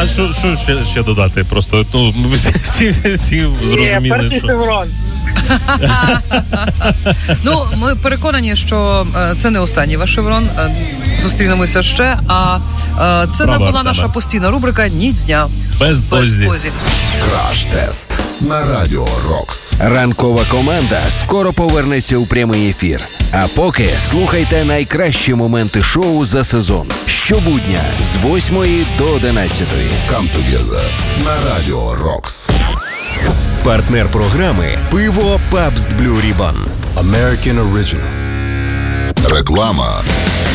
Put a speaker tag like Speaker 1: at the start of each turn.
Speaker 1: А що ще додати? Просто всі зрозуміли,
Speaker 2: перший
Speaker 1: що...
Speaker 2: шеврон.
Speaker 3: Ну, ми переконані, що це не останній ваш шеврон. Зустрінемося ще. А це не була наша постійна рубрика «Ні дня
Speaker 1: без Озі».
Speaker 4: Краш-тест на Радіо Рокс.
Speaker 5: Ранкова команда скоро повернеться у прямий ефір. А поки слухайте найкращі моменти шоу за сезон. Щобудня з 8 до 11.
Speaker 4: Come together на Радіо Рокс.
Speaker 5: Партнер програми «Пиво Pabst Blue Ribbon».
Speaker 4: American Original. Реклама.